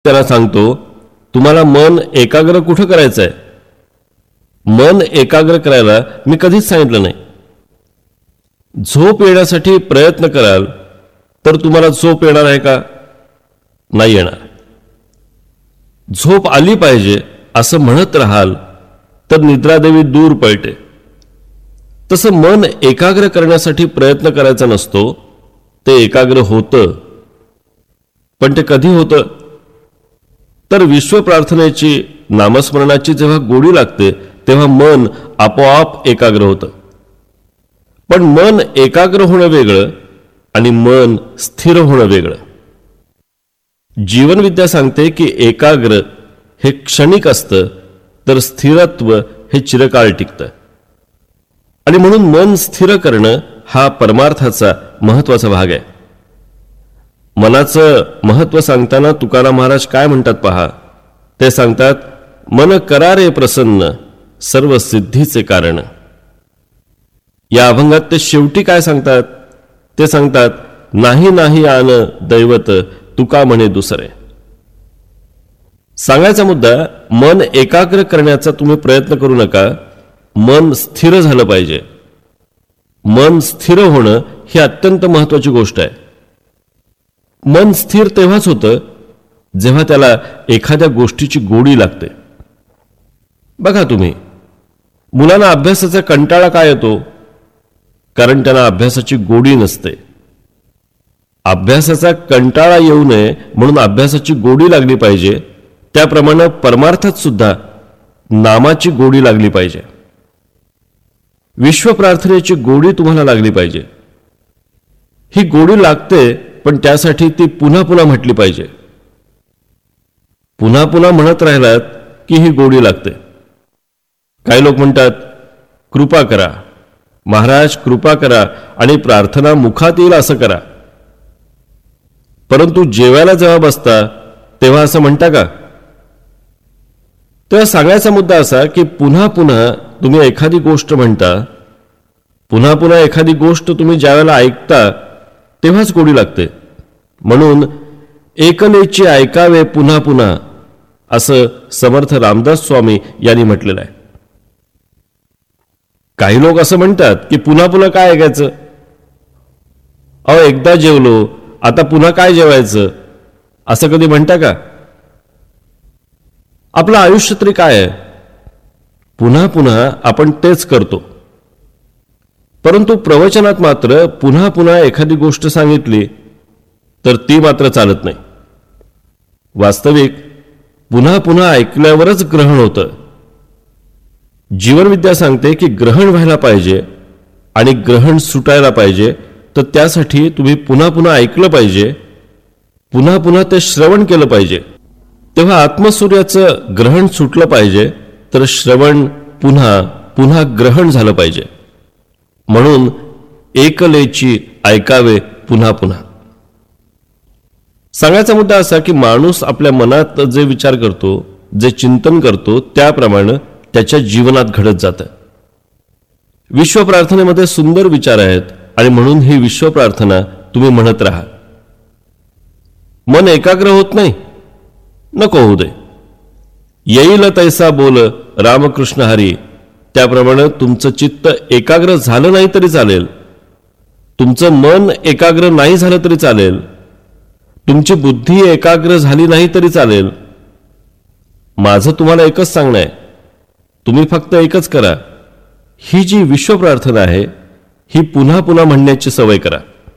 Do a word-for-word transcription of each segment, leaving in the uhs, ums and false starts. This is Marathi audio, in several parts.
त्याला सांगतो, तुम्हाला मन एकाग्र कुठं करायचं आहे? मन एकाग्र करायला मी कधीच सांगितलं नाही. झोप येण्यासाठी प्रयत्न कराल तर तुम्हाला झोप येणार आहे का? नाही येणार. झोप आली पाहिजे असं म्हणत राहाल तर निद्रादेवी दूर पळते. तसं मन एकाग्र करण्यासाठी प्रयत्न करायचा नसतो, ते एकाग्र होतं. पण ते कधी होतं? तर विश्वप्रार्थनेची, नामस्मरणाची जेव्हा गोडी लागते तेव्हा मन आपोआप एकाग्र होतं. पण मन एकाग्र होणं वेगळं आणि मन स्थिर होणं वेगळं. जीवनविद्या सांगते की एकाग्र हे क्षणिक असतं, तर स्थिरत्व हे चिरकाळ टिकतं. आणि म्हणून मन स्थिर करणं हा परमार्थाचा महत्वाचा भाग आहे. मनाचं महत्व सांगताना तुकाराम महाराज काय म्हणतात पहा. ते सांगतात, मन करारे प्रसन्न सर्व सिद्धीचे कारण. या अभंगात ते शेवटी काय सांगतात? ते सांगतात, नाही नाही आन दैवत तुका म्हणे दुसरे. सांगायचा मुद्दा, मन एकाग्र करण्याचा तुम्ही प्रयत्न करू नका. मन स्थिर झालं पाहिजे. मन स्थिर होणं ही अत्यंत महत्वाची गोष्ट आहे. मन स्थिर तेव्हाच होतं जेव्हा त्याला एखाद्या गोष्टीची गोडी लागते. बघा तुम्ही, मुलांना अभ्यासाचा कंटाळा काय येतो? कारण त्यांना अभ्यासाची गोडी नसते. अभ्यासाचा कंटाळा येऊ नये म्हणून अभ्यासाची गोडी लागली पाहिजे. त्याप्रमाणे परमार्थात सुद्धा नामाची गोडी लागली पाहिजे. विश्वप्रार्थनेची गोडी तुम्हाला लागली पाहिजे. ही गोडी लागते, पण त्यासाठी ती पुन्हा पुन्हा म्हटली पाहिजे. पुन्हा पुन्हा म्हणत राहिलात की ही गोडी लागते. काही लोक म्हणतात, कृपा करा महाराज, कृपा करा आणि प्रार्थना मुखात येईल असं करा. परंतु जेवायला जेव्हा बसता तेव्हा असं म्हणता का? तेव्हा सांगायचा मुद्दा असा की पुन्हा पुन्हा तुम्ही एखादी गोष्ट म्हणता, पुन्हा पुन्हा एखादी गोष्ट तुम्ही ज्यावेळेला ऐकता तेव्हाच गोडी लागते. म्हणून एकलेची ऐकावे पुन्हा पुन्हा असं समर्थ रामदास स्वामी यांनी म्हटलेलं आहे. काही लोक असं म्हणतात की पुन्हा पुन्हा काय ऐकायचं? अहो, एकदा जेवलो, आता पुन्हा काय जेवायचं? असं कधी म्हणता का? आपलं आयुष्य तरी काय आहे? पुन्हा पुन्हा आपण तेच करतो. परंतु प्रवचनात मात्र पुन्हा पुन्हा एखादी गोष्ट सांगितली तर ती मात्र चालत नाही. वास्तविक पुन्हा पुन्हा ऐकल्यावरच ग्रहण होतं. जीवनविद्या सांगते की ग्रहण व्हायला पाहिजे आणि ग्रहण सुटायला पाहिजे, तर त्यासाठी तुम्ही पुन्हा पुन्हा ऐकलं पाहिजे, पुन्हा पुन्हा ते श्रवण केलं पाहिजे. तेव्हा आत्मसूर्याचं ग्रहण सुटलं पाहिजे, तर श्रवण पुन्हा पुन्हा ग्रहण झालं पाहिजे. म्हणून एकलेची ऐकावे पुन्हा पुन्हा. सांगायचा मुद्दा असा की माणूस आपल्या मनात जे विचार करतो, जे चिंतन करतो, त्याप्रमाणे त्याच्या जीवनात घडत जातं. विश्वप्रार्थनेमध्ये सुंदर विचार आहेत आणि म्हणून ही विश्वप्रार्थना तुम्ही म्हणत राहा. मन एकाग्र होत नाही, नको होऊ दे. येईल तैसा बोल रामकृष्ण हरी. त्याप्रमाणे तुमचं चित्त एकाग्र झालं नाही तरी चालेल, तुमचं मन एकाग्र नाही झालं तरी चालेल, तुमची बुद्धी एकाग्र झाली नाही तरी चालेल. माझं तुम्हाला एकच सांगणं आहे, तुम्ही फक्त एकच करा. ही जी विश्वप्रार्थना आहे ही पुन्हा पुन्हा म्हणण्याची सवय करा.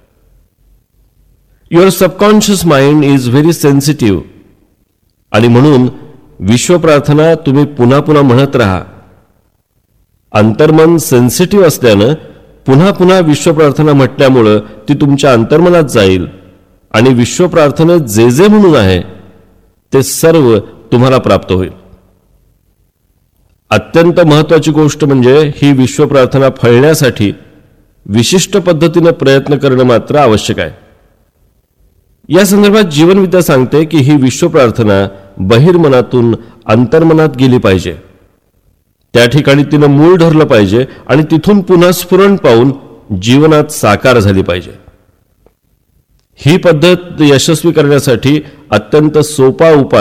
Your subconscious mind is very sensitive. आणि म्हणून विश्वप्रार्थना तुम्ही पुन्हा पुन्हा म्हणत राहा. अंतर्मन सेन्सिटिव्ह असल्यानं पुन्हा पुन्हा विश्वप्रार्थना म्हटल्यामुळं ती तुमच्या अंतर्मनात जाईल आणि विश्वप्रार्थनेत जे जे म्हणून आहे ते सर्व तुम्हाला प्राप्त होईल. अत्यंत महत्वाची गोष्ट म्हणजे ही विश्वप्रार्थना फळण्यासाठी विशिष्ट पद्धतीने प्रयत्न करणं मात्र आवश्यक आहे. या संदर्भात जीवनविद्या सांगते की ही विश्वप्रार्थना बहिर्मनातून अंतर्मनात गेली पाहिजे. त्या ठिकाणी तिनं मूळ धरलं पाहिजे आणि तिथून पुन्हा स्फुरण पाहून जीवनात साकार झाली पाहिजे. ही पद्धत यशस्वी करण्यासाठी अत्यंत सोपा उपाय